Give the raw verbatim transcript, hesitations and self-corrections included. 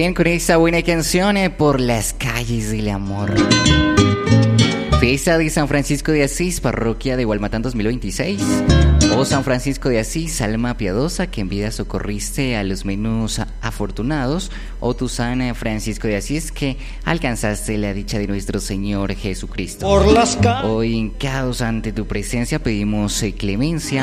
bien, con esta buena canción eh, por las calles del amor. Fiesta de San Francisco de Asís, parroquia de Gualmatán dos mil veintiséis. Oh San Francisco de Asís, alma piadosa que en vida socorriste a los menos afortunados. Oh tu San Francisco de Asís que alcanzaste la dicha de nuestro Señor Jesucristo. Por las calles. Hoy hincados ante tu presencia pedimos eh, clemencia